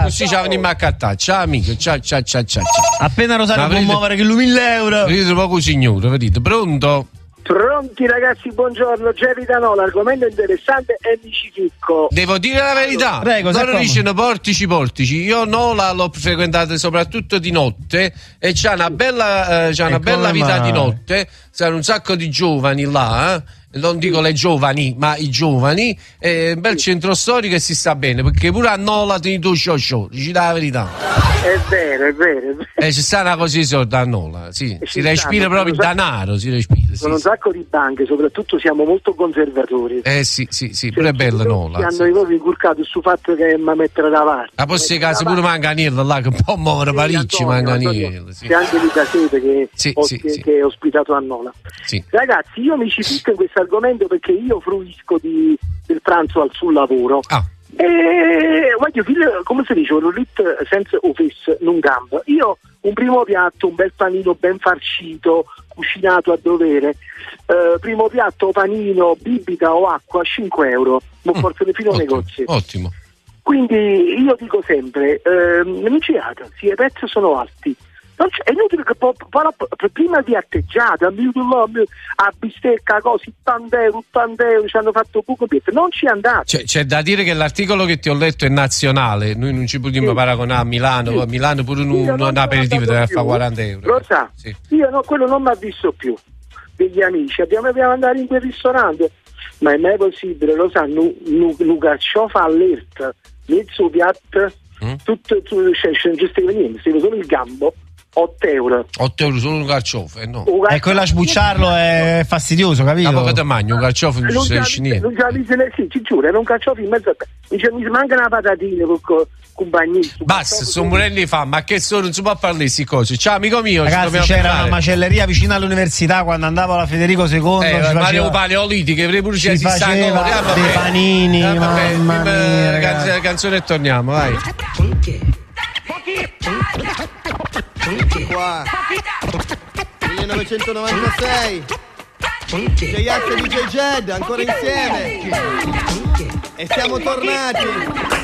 Così ci veniamo a cattare. Ciao amico, ciao. Appena Rosario può muovere che lui 1.000 euro. Vedete poco signore, vedete, pronto? Pronti ragazzi, buongiorno, Jerry da No, l'argomento interessante è mi ci ficco. Devo dire la verità, Prego, loro dicono portici, io Nola l'ho frequentata soprattutto di notte e c'ha una bella vita di notte, c'hanno un sacco di giovani là, non dico le giovani, ma i giovani, un bel centro storico e si sta bene, perché pure a Nola tieni tu show, dici la verità. È vero. Ci sta una così sorda a Nola, sì, si respira proprio il denaro, si respira. Sono un sacco di banche, soprattutto siamo molto conservatori. Sì, pure è bella Nola. Ci hanno proprio inculcato sul fatto che mi mettere da parte. Ma poi se case pure Manganiello là, che un po' muore Parigi, Manganiello. C'è anche Luca Sete che è ospitato a Nola. Sì. Ragazzi, io mi ci ficco in questo argomento perché io fruisco del pranzo sul lavoro. E voglio dire, come si dice, un rit senza offesa non cambia. Io un primo piatto, un bel panino ben farcito, cucinato a dovere, primo piatto panino, bibita o acqua, 5 euro, non forse fino al negozio. Ottimo. Quindi io dico sempre, non c'è altro, sì, i prezzi sono alti. È inutile che prima di atteggiata a bistecca così 80 euro ci hanno fatto poco pietro, non ci andate. C'è da dire che l'articolo che ti ho letto è nazionale, noi non ci potremmo paragonare a Milano, a Milano pure un aperitivo deve fare 40 euro. Lo sa, io quello non mi ha visto più, degli amici, dobbiamo andare in quel ristorante, ma è mai possibile, lo sa, un carciofo all'ert, mezzo piatto, tutto, c'è giusto niente, solo il gambo. 8 euro solo un carciofo, no. E quella a sbucciarlo è fastidioso, capito? Ma poi te mangi un carciofo non ci sei niente. Non sì, ci giuro, era un carciofo in mezzo a te. Mi manca una patatina con bagnetto. Basta, sono morelli fa, ma che sono, non si può parlare di queste cose. Ciao amico mio, ragazzi, c'era una macelleria vicino all'università quando andavo alla Federico II, Mario Paleoliti che avrei pure ci faceva dei panini, mamma mia, canzone e torniamo, vai. Qua 1996 J-Ax e DJ Jed ancora insieme e siamo tornati.